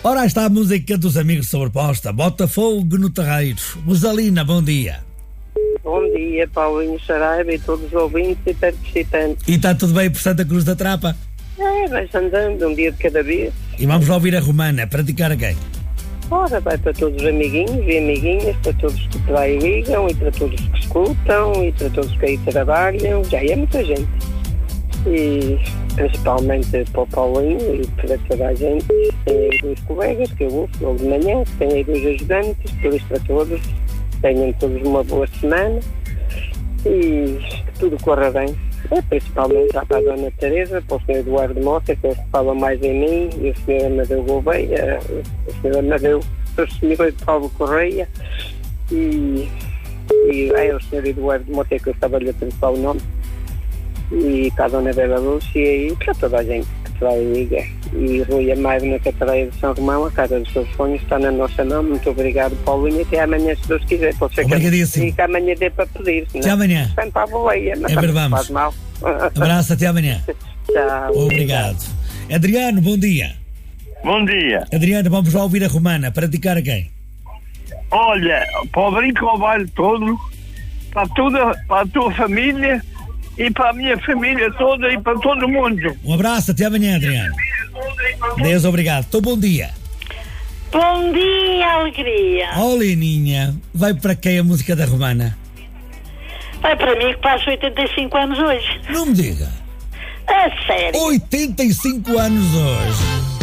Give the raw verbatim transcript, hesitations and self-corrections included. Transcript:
Ora, aí está a música dos amigos sobreposta. Botafogo no Terreiro. Rosalina, bom dia. Bom dia, Paulinho Saraiva e todos os ouvintes e participantes. E está tudo bem por Santa Cruz da Trapa? É, vai-se andando, um dia de cada vez. E vamos lá ouvir a Romana, praticar a quem? Ora, vai para todos os amiguinhos e amiguinhas, para todos que por aí ligam e para todos que escutam e para todos que aí trabalham. Já é muita gente. E principalmente para o Paulinho e para toda a gente. Tem aí dois colegas que eu ouço logo de manhã, tem aí dois ajudantes, por isso para todos. Tenham todos uma boa semana e que tudo corra bem. É, principalmente já para a Dona Teresa, para o senhor Eduardo Mota, que é o que fala mais em mim, e o senhor Amadeu Gouveia, o senhor Amadeu, o senhor Paulo Correia e, e é o senhor Eduardo Mota, que eu estava-lhe a pensar o nome, e para a Dona Bela Lúcia e para toda a gente que vai ligar. E Rui Amaro na Cataraia de São Romão, a casa dos seus sonhos está na nossa mão. Muito obrigado, Paulinho, até amanhã, se Deus quiser. Pode ser que, que amanhã dê para pedir. Até amanhã. Sempre para a boleia, mas é vamos. Faz mal. Abraço, até amanhã. Tchau. Obrigado. Adriano, bom dia. Bom dia. Adriano, vamos lá ouvir a Romana, praticar a quem? Olha, para o brinco-baile todo, para, toda, para a tua família e para a minha família toda e para todo mundo. Um abraço, até amanhã, Adriano. Deus, obrigado. Então, bom dia. Bom dia, alegria. Oh, Leninha, vai para quem a música da Romana? Vai para mim que faço oitenta e cinco anos hoje. Não me diga. É sério. oitenta e cinco anos hoje.